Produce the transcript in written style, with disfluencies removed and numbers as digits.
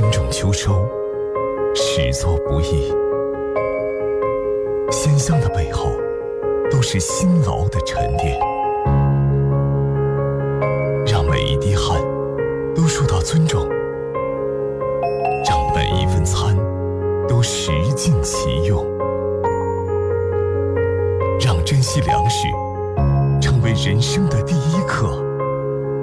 春种秋收，始作不易。鲜香的背后，都是辛劳的沉淀。让每一滴汗都受到尊重，让每一份餐都食尽其用，让珍惜粮食成为人生的第一课。